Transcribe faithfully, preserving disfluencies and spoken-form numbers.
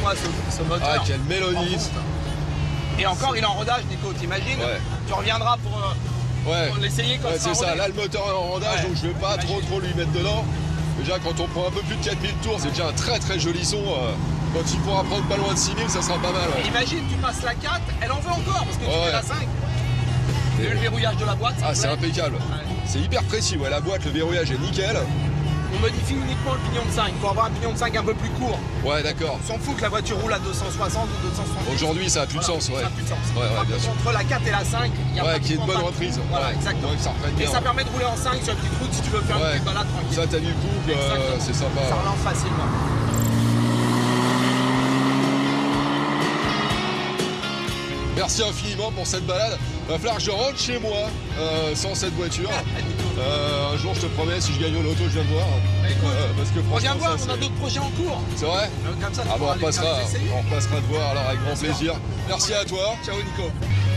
moi ce, ce moteur. Ah, quelle mélodie. Et encore, il est en rodage, Nico, t'imagines? Ouais. Tu reviendras pour, euh, ouais. pour l'essayer quand ouais, ça c'est ça, là le moteur est en rodage, ouais. donc je vais pas Imagine. trop trop lui mettre dedans. Déjà quand on prend un peu plus de quatre mille tours, c'est déjà un très très joli son. Euh, quand il pourra prendre pas loin de six mille, ça sera pas mal. Ouais. Imagine, tu passes la quatre, elle en veut encore parce que tu ouais. fais la cinq. Et le verrouillage de la boîte, ah, c'est impeccable. Ouais. C'est hyper précis, ouais, la boîte, le verrouillage est nickel. On modifie uniquement le pignon de cinq pour avoir un pignon de cinq un peu plus court. Ouais, d'accord. On s'en fout que la voiture roule à deux cent soixante ou deux cent soixante. Aujourd'hui, ça a plus voilà, de sens, ouais. Ça a plus de sens. Ouais, ouais, bien sûr. Entre la quatre et la cinq, il y a ouais, qui est une bonne reprise. Voilà, ouais. exactement. Ouais, ça et ça permet de rouler en cinq sur une petite route si tu veux faire ouais. une petite balade tranquille. Ça, t'as du couple, euh, c'est sympa. Ça relance facilement. Merci infiniment pour cette balade. Va falloir que je rentre chez moi euh, sans cette voiture. Euh, un jour, je te promets, si je gagne au loto, je viens te voir. Euh, parce que on vient voir, on a d'autres projets en cours. C'est vrai? Comme ça, ah bon, on repassera, on repassera te voir alors avec grand plaisir. Merci à toi. Ciao Nico.